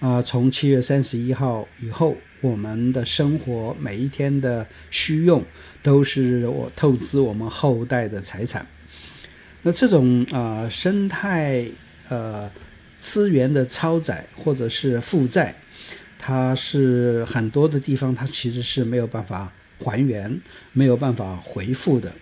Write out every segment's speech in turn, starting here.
从7月31号以后，我们的生活每一天的需用都是我透支我们后代的财产。那这种生态资源的超载或者是负债，它是很多的地方它其实是没有办法还原，没有办法回复的。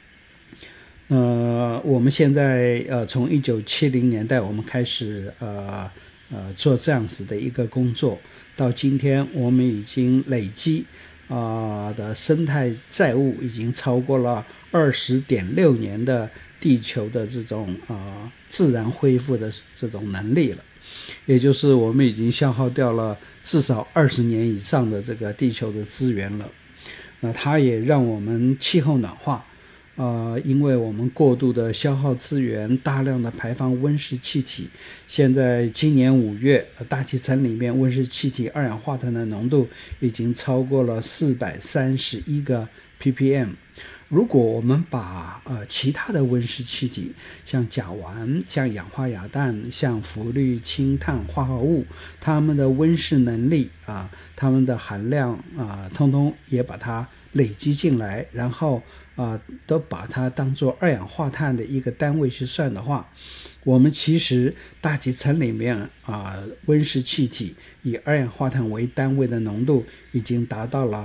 我们现在从1970年代我们开始做这样子的一个工作，到今天我们已经累积的生态债务已经超过了20.6年的地球的这种自然恢复的这种能力了，也就是我们已经消耗掉了至少20年以上的这个地球的资源了。那它也让我们气候暖化，因为我们过度的消耗资源，大量的排放温室气体，现在今年5月大气层里面温室气体二氧化碳的浓度已经超过了431个 ppm。如果我们把其他的温室气体，像甲烷、像氧化亚氮、像氟氯氢碳化合物，它们的温室能力它们的含量通通也把它累积进来，然后都把它当作二氧化碳的一个单位去算的话，我们其实大气层里面温室气体以二氧化碳为单位的浓度已经达到了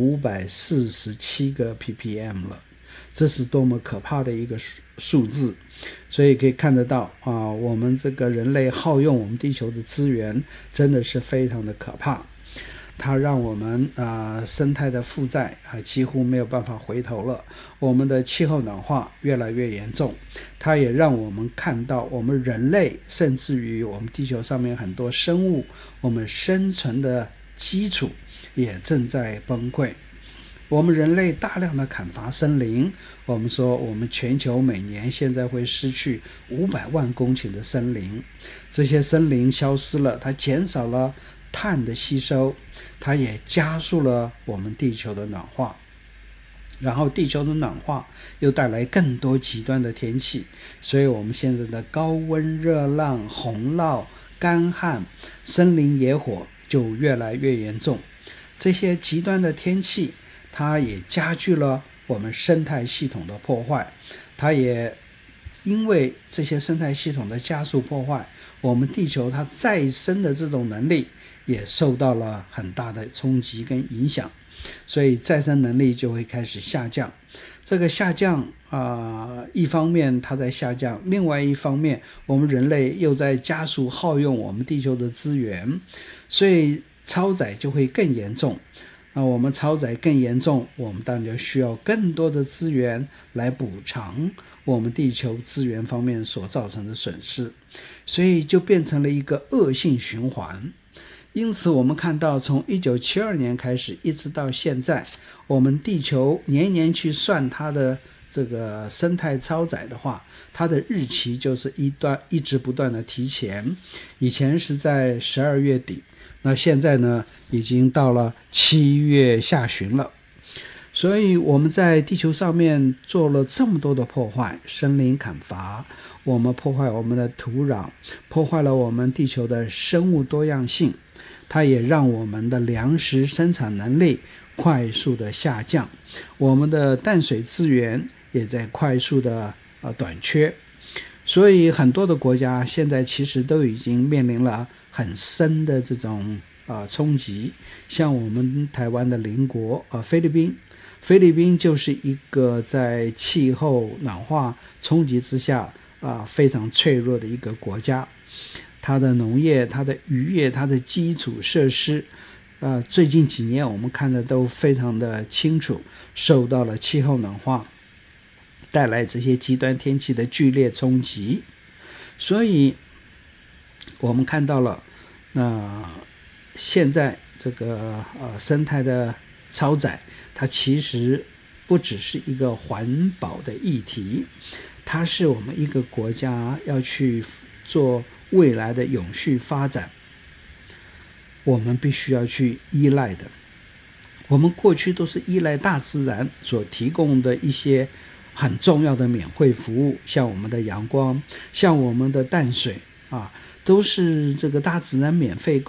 547个 ppm 了，这是多么可怕的一个数字。所以可以看得到我们这个人类耗用我们地球的资源真的是非常的可怕，它让我们生态的负债几乎没有办法回头了，我们的气候暖化越来越严重，它也让我们看到我们人类甚至于我们地球上面很多生物，我们生存的基础也正在崩溃。我们人类大量的砍伐森林，我们说我们全球每年现在会失去500万公顷的森林，这些森林消失了，它减少了碳的吸收，它也加速了我们地球的暖化，然后地球的暖化又带来更多极端的天气，所以我们现在的高温、热浪、洪涝、干旱、森林野火就越来越严重。这些极端的天气它也加剧了我们生态系统的破坏，它也因为这些生态系统的加速破坏，我们地球它再生的这种能力也受到了很大的冲击跟影响，所以再生能力就会开始下降。这个下降一方面它在下降，另外一方面我们人类又在加速耗用我们地球的资源，所以超载就会更严重。我们超载更严重，我们当然就需要更多的资源来补偿我们地球资源方面所造成的损失，所以就变成了一个恶性循环。因此我们看到从1972年开始一直到现在，我们地球年年去算它的这个生态超载的话，它的日期就是一直不断的提前，以前是在12月底，那现在呢已经到了7月下旬了。所以我们在地球上面做了这么多的破坏，森林砍伐，我们破坏我们的土壤，破坏了我们地球的生物多样性，它也让我们的粮食生产能力快速的下降，我们的淡水资源也在快速的短缺。所以很多的国家现在其实都已经面临了很深的这种冲击，像我们台湾的邻国菲律宾就是一个在气候暖化冲击之下非常脆弱的一个国家，它的农业、它的渔业、它的基础设施最近几年我们看的都非常的清楚，受到了气候暖化带来这些极端天气的剧烈冲击。所以我们看到了现在这个生态的超载，它其实不只是一个环保的议题，它是我们一个国家要去做未来的永续发展我们必须要去依赖的。我们过去都是依赖大自然所提供的一些很重要的免费服务，像我们的阳光，像我们的淡水都是这个大自然免费